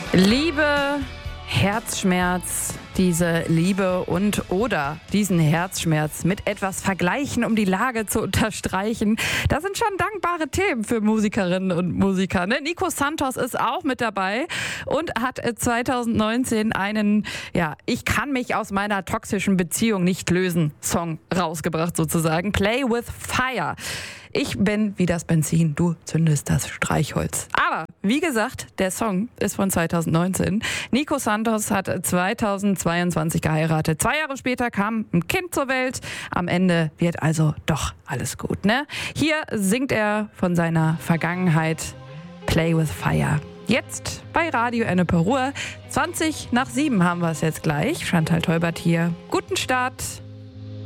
Liebe, Herzschmerz, diese Liebe oder diesen Herzschmerz mit etwas vergleichen, um die Lage zu unterstreichen. Das sind schon dankbare Themen für Musikerinnen und Musiker. Ne? Nico Santos ist auch mit dabei und hat 2019 einen, ich kann mich aus meiner toxischen Beziehung nicht lösen, Song rausgebracht sozusagen. Play with Fire. Ich bin wie das Benzin, du zündest das Streichholz. Aber wie gesagt, der Song ist von 2019. Nico Santos hat 2022 geheiratet. 2 Jahre später kam ein Kind zur Welt. Am Ende wird also doch alles gut, ne? Hier singt er von seiner Vergangenheit. Play with Fire. Jetzt bei Radio Ennepe Ruhr. 7:20 haben wir es jetzt gleich. Chantal Teubert hier. Guten Start.